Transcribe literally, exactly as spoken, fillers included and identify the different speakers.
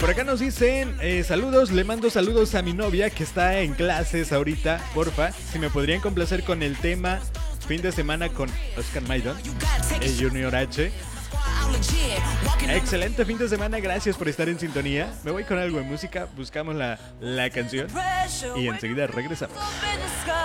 Speaker 1: Por acá nos dicen, eh, saludos, le mando saludos a mi novia que está en clases ahorita, porfa, si me podrían complacer con el tema Fin de Semana con Oscar Maidon, el Junior H. Excelente fin de semana, gracias por estar en sintonía. Me voy con algo de música, buscamos la, la canción y enseguida regresamos.